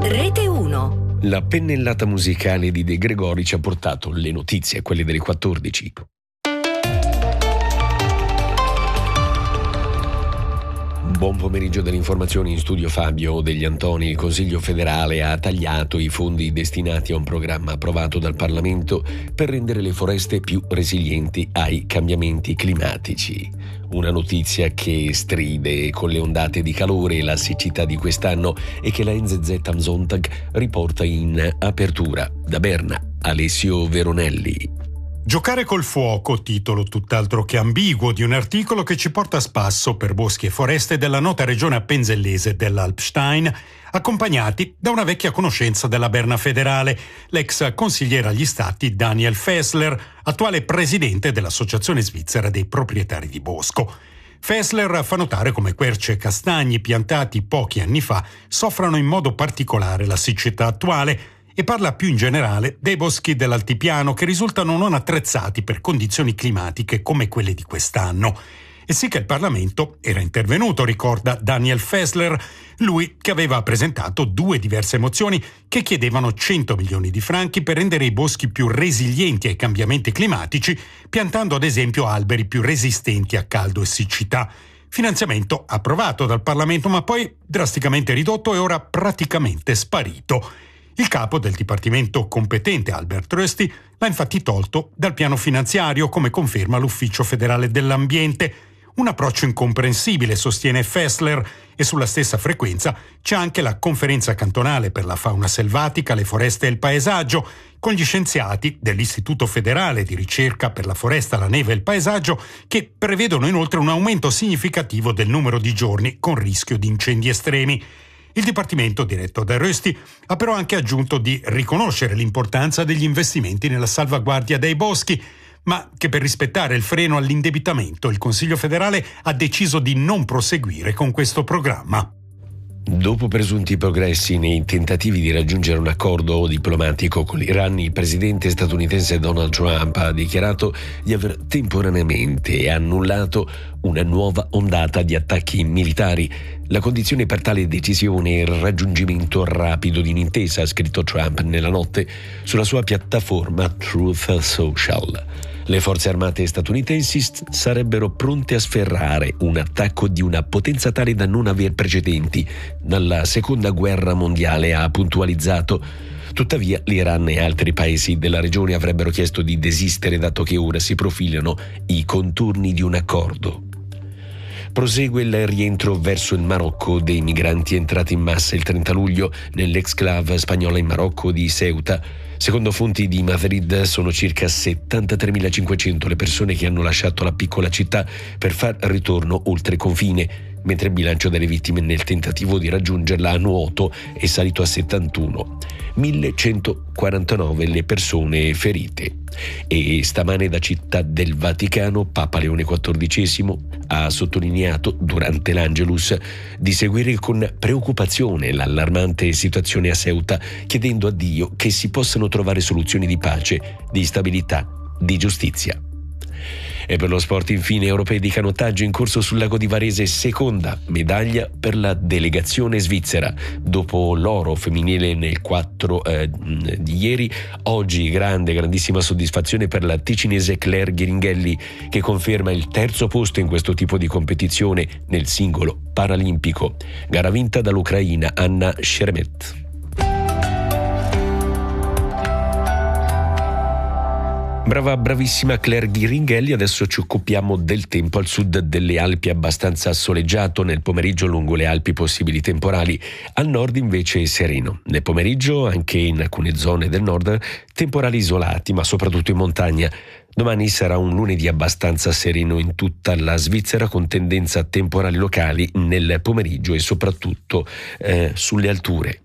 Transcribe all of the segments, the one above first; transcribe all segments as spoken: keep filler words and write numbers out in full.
Rete uno. La pennellata musicale di De Gregori ci ha portato le notizie, quelle delle quattordici. Buon pomeriggio delle informazioni, in studio Fabio Degli Antoni. Il Consiglio federale ha tagliato i fondi destinati a un programma approvato dal Parlamento per rendere le foreste più resilienti ai cambiamenti climatici. Una notizia che stride con le ondate di calore e la siccità di quest'anno e che la N Z Z am Sonntag riporta in apertura. Da Berna, Alessio Veronelli. Giocare col fuoco, titolo tutt'altro che ambiguo di un articolo che ci porta a spasso per boschi e foreste della nota regione appenzellese dell'Alpstein, accompagnati da una vecchia conoscenza della Berna federale, l'ex consigliere agli stati Daniel Fessler, attuale presidente dell'Associazione Svizzera dei Proprietari di Bosco. Fessler fa notare come querce e castagni piantati pochi anni fa soffrano in modo particolare la siccità attuale, e parla più in generale dei boschi dell'altipiano che risultano non attrezzati per condizioni climatiche come quelle di quest'anno. E sì che il Parlamento era intervenuto, ricorda Daniel Fessler, lui che aveva presentato due diverse mozioni che chiedevano cento milioni di franchi per rendere i boschi più resilienti ai cambiamenti climatici, piantando ad esempio alberi più resistenti a caldo e siccità. Finanziamento approvato dal Parlamento ma poi drasticamente ridotto e ora praticamente sparito. Il capo del dipartimento competente, Albert Rösti, l'ha infatti tolto dal piano finanziario, come conferma l'Ufficio federale dell'ambiente. Un approccio incomprensibile, sostiene Fessler, e sulla stessa frequenza c'è anche la conferenza cantonale per la fauna selvatica, le foreste e il paesaggio, con gli scienziati dell'Istituto federale di ricerca per la foresta, la neve e il paesaggio, che prevedono inoltre un aumento significativo del numero di giorni con rischio di incendi estremi. Il Dipartimento, diretto da Rösti, ha però anche aggiunto di riconoscere l'importanza degli investimenti nella salvaguardia dei boschi, ma che per rispettare il freno all'indebitamento il Consiglio federale ha deciso di non proseguire con questo programma. Dopo presunti progressi nei tentativi di raggiungere un accordo diplomatico con l'Iran, il presidente statunitense Donald Trump ha dichiarato di aver temporaneamente annullato una nuova ondata di attacchi militari. La condizione per tale decisione è il raggiungimento rapido di un'intesa, ha scritto Trump nella notte sulla sua piattaforma Truth Social. Le forze armate statunitensi sarebbero pronte a sferrare un attacco di una potenza tale da non aver precedenti dalla seconda guerra mondiale, ha puntualizzato. Tuttavia l'Iran e altri paesi della regione avrebbero chiesto di desistere, dato che ora si profilano i contorni di un accordo. Prosegue il rientro verso il Marocco dei migranti entrati in massa il trenta luglio nell'exclave spagnola in Marocco di Ceuta. Secondo fonti di Madrid sono circa settantatremilacinquecento le persone che hanno lasciato la piccola città per far ritorno oltre confine, mentre il bilancio delle vittime nel tentativo di raggiungerla a nuoto è salito a settantuno. millecentoquarantanove le persone ferite. E stamane da Città del Vaticano Papa Leone quattordicesimo ha sottolineato durante l'Angelus di seguire con preoccupazione l'allarmante situazione a Ceuta, chiedendo a Dio che si possano trovare soluzioni di pace, di stabilità, di giustizia. E per lo sport infine, europei di canottaggio in corso sul lago di Varese, seconda medaglia per la delegazione svizzera. Dopo l'oro femminile nel quattro eh, di ieri, oggi grande, grandissima soddisfazione per la ticinese Claire Ghiringhelli, che conferma il terzo posto in questo tipo di competizione nel singolo paralimpico. Gara vinta dall'ucraina Anna Sheremet. Brava, bravissima Claire Ghiringhelli. Adesso ci occupiamo del tempo. Al sud delle Alpi abbastanza soleggiato, nel pomeriggio lungo le Alpi possibili temporali, al nord invece sereno. Nel pomeriggio anche in alcune zone del nord temporali isolati, ma soprattutto in montagna. Domani sarà un lunedì abbastanza sereno in tutta la Svizzera, con tendenza a temporali locali nel pomeriggio e soprattutto eh, sulle alture.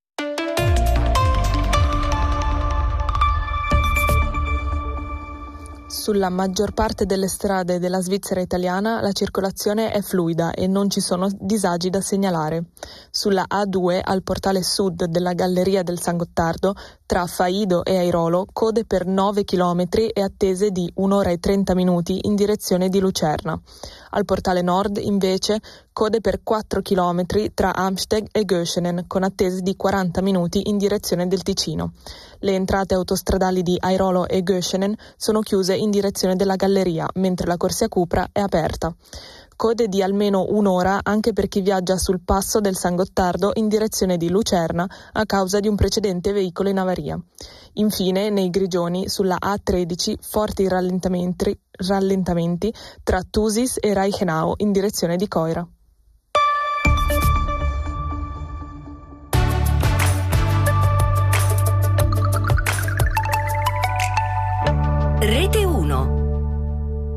Sulla maggior parte delle strade della Svizzera italiana la circolazione è fluida e non ci sono disagi da segnalare. Sulla A due al portale sud della Galleria del San Gottardo, tra Faido e Airolo, code per nove chilometri e attese di un'ora e trenta minuti in direzione di Lucerna. Al portale nord, invece, Code per quattro chilometri tra Amsteg e Göschenen, con attese di quaranta minuti in direzione del Ticino. Le entrate autostradali di Airolo e Göschenen sono chiuse in direzione della galleria, mentre la corsia Cupra è aperta. Code di almeno un'ora anche per chi viaggia sul passo del San Gottardo in direzione di Lucerna a causa di un precedente veicolo in avaria. Infine, nei Grigioni, sulla A tredici, forti rallentamenti, rallentamenti tra Thusis e Reichenau in direzione di Coira.